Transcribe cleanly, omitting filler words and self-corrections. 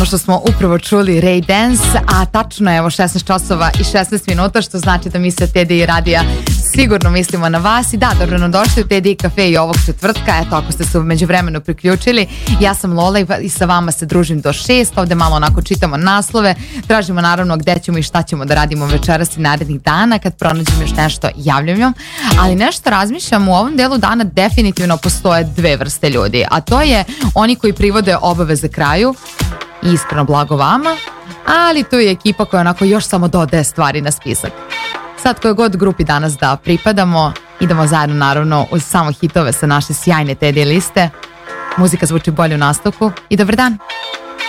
Što smo upravo čuli Ray Dance, a tačno je evo 16 časova i 16 minuta, što znači da mi sa TDI radija sigurno mislimo na vas. I da, dobro nam došli u TDI kafe i ovog četvrtka. Eto, ako ste se u međuvremenu priključili, ja sam Lola i sa vama se družim do 6. Ovde malo onako čitamo naslove, tražimo naravno gde ćemo i šta ćemo da radimo večeras i narednih dana. Kad pronađem još nešto, javljam. Ali nešto razmišljam, u ovom delu dana definitivno postoje dve vrste ljudi, a to je oni koji privode obaveze kraju, iskreno blago vama, ali tu je ekipa koja onako još samo dodaje stvari na spisak. Sad koje god grupi danas da pripadamo, idemo zajedno naravno uz samo hitove sa naše sjajne TD liste. Muzika zvuči bolje u nastavku i dobar dan!